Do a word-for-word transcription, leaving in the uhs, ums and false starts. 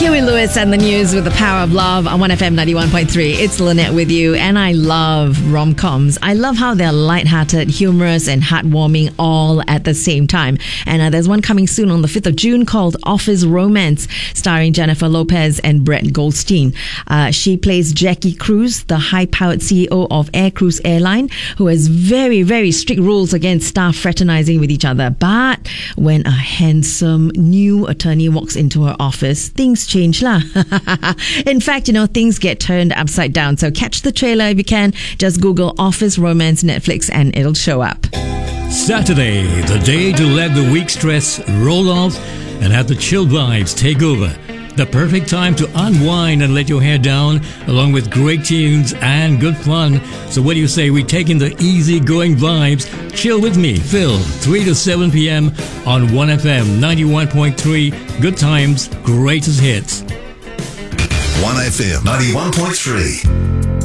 Huey Lewis and the News with the Power of Love on one F M ninety-one point three. It's Lynette with you, and I love rom-coms. I love how they're lighthearted, humorous, and heartwarming all at the same time. And uh, there's one coming soon on the fifth of June called Office Romance, starring Jennifer Lopez and Brett Goldstein. Uh, she plays Jackie Cruz, the high-powered C E O of Air Cruise Airline, who has very, very strict rules against staff fraternizing with each other. But when a handsome new attorney walks into her office, things change lah. In fact, you know, things get turned upside down. So catch the trailer if you can. Just Google Office Romance Netflix and it'll show up. Saturday, the day to let the week stress roll off and have the chill vibes take over. The perfect time to unwind and let your hair down, along with great tunes and good fun. So what do you say we take in the easy-going vibes? Chill with me, Phil, three to seven p.m. on one F M ninety-one point three. Good times, greatest hits. one F M ninety-one point three.